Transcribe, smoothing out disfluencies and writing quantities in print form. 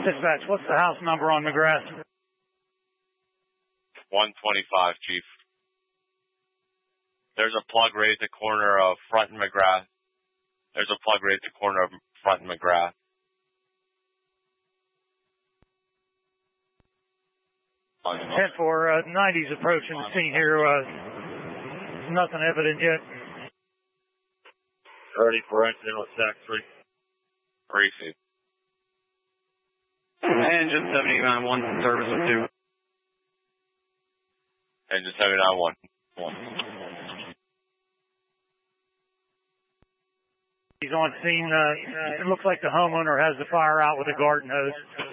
Dispatch, what's the house number on McGrath? 125, Chief. There's a plug right at the corner of Front and McGrath. There's a plug right at the corner of Front and McGrath. Head for 90's approaching the scene here. Nothing evident yet. Ready for incident with SAC 3. Receive. Engine 791, service of 2. Engine 791. He's on scene. It looks like the homeowner has the fire out with a garden hose.